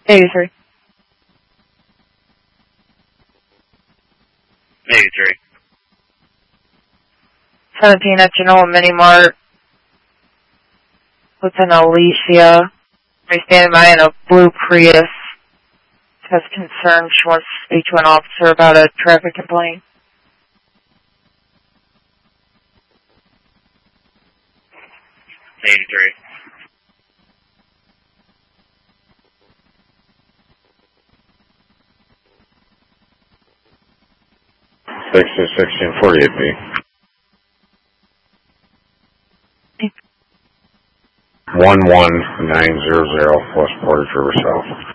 83. 83. 17 at Genoa Mini Mart with an Alicia. She's standing by in a blue Prius. Has concern. She wants to speak to an officer about a traffic complaint. 83. 1648B. 11900 West Portage River South.